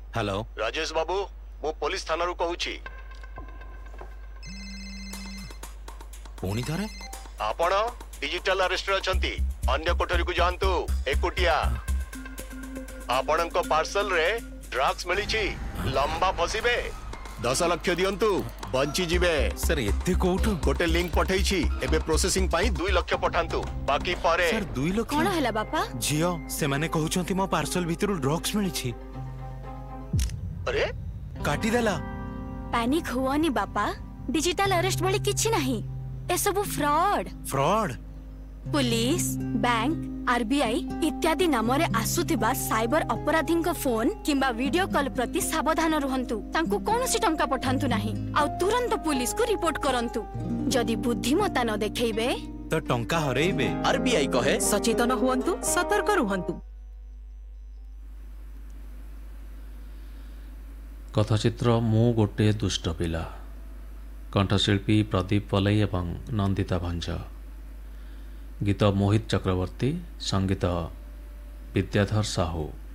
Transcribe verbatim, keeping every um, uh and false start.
Hello Rajesh बाबू मु police थाना रू कहूची पुणी थरे आपण डिजिटल अरेस्ट अछंती अन्य कोठरी को जानतु एकुटिया आपणक पार्सल रे ड्रग्स मिलिची लंबा फसिबे दस लक्ष दियंतु बंची जीवे सर एते कोठु गोटे लिंक पठेइछि एबे प्रोसेसिंग पाई दो लक्ष पठांतु बाकी पारे सर दो लाख कोन हला बापा जियो से माने कहउछंती मो पार्सल भितरु ड्रग्स मिलिछि अरे काटी देला पैनिक हुआनी बापा डिजिटल अरेस्ट भली किछि नाही ए सब fraud fraud police bank RBI इत्यादि नाम रे आसुथिबा साइबर अपराधी फोन किंबा वीडियो कॉल प्रति सावधान रुहंतु तांको कोनोसी टंका पठांतु नाही आ तुरंत पुलिस को रिपोर्ट करंतु जदि बुद्धिमता न देखैबे तो टंका हरैबे। आरबीआई कहे सचेतन हुअन्तु सतर्क रुहन्तु। कथाचित्र मु गोटे दुष्ट पिला कंठशिल्पी प्रदीप पलई एवं नंदिता भंज गीत मोहित चक्रवर्ती संगीत विद्याधर साहू।